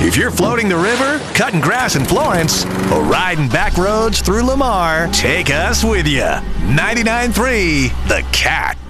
If you're floating the river, cutting grass in Florence, or riding back roads through Lamar, take us with you. 99.3 The Cat.